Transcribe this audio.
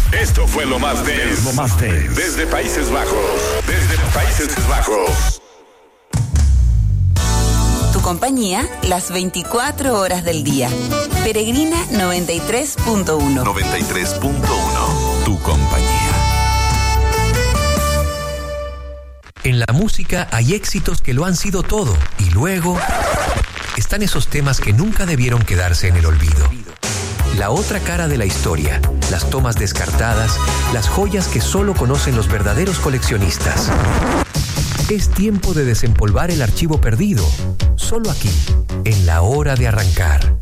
Esto fue lo más dance. Desde Países Bajos. Tu compañía, las 24 horas del día. Peregrina 93.1. 93.1. Tu compañía. En la música hay éxitos que lo han sido todo y luego están esos temas que nunca debieron quedarse en el olvido. La otra cara de la historia, las tomas descartadas, las joyas que solo conocen los verdaderos coleccionistas. Es tiempo de desempolvar el archivo perdido, solo aquí, en La Hora de Arrancar.